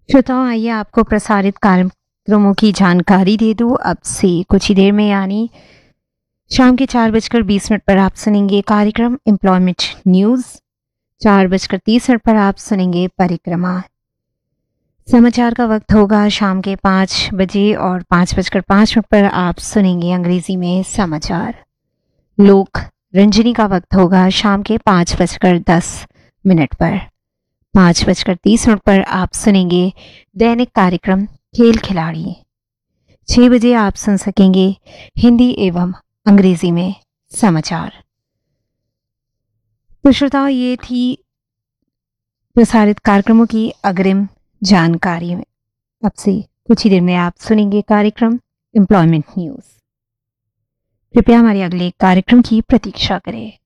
श्रोताओं, आइए आपको प्रसारित कार्यक्रमों की जानकारी दे दूं। अब से कुछ ही देर में यानी शाम के 4:20 पर आप सुनेंगे कार्यक्रम एम्प्लॉयमेंट न्यूज़। 4:30 पर आप सुनेंगे परिक्रमा। समाचार का वक्त होगा शाम के 5 बजे और 5:05 पर आप सुनेंगे अंग्रेजी में समाचार। लोक रंजनी का वक्त होगा शाम के 5:10 पर। 5:30 पर आप सुनेंगे दैनिक कार्यक्रम खेल खिलाड़ी। 6 बजे आप सुन सकेंगे हिंदी एवं अंग्रेजी में समाचार। तो श्रोताओं, ये थी प्रसारित कार्यक्रमों की अग्रिम जानकारी। अब से कुछ ही देर में आप सुनेंगे कार्यक्रम एम्प्लॉयमेंट न्यूज़। कृपया हमारे अगले कार्यक्रम की प्रतीक्षा करें।